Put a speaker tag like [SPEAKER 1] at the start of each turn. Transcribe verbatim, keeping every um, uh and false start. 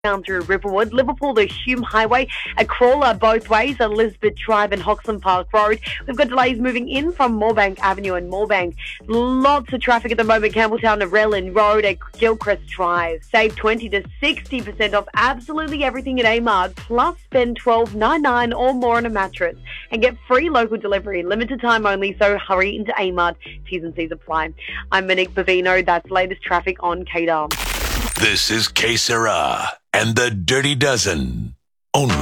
[SPEAKER 1] down through Riverwood, Liverpool to Hume Highway, a crawler both ways, Elizabeth Drive and Hoxland Park Road. We've got delays moving in from Moorebank Avenue and Moorebank. Lots of traffic at the moment, Campbelltown to Relin Road at Gilchrist Drive. Save twenty to sixty percent off absolutely everything at Amart, plus spend twelve ninety-nine or more on a mattress and get free local delivery. Limited time only, so hurry into Amart. T's and C's apply. I'm Monique Bavino. That's latest traffic on K D A R.
[SPEAKER 2] This is K Sarah and the Dirty Dozen. Only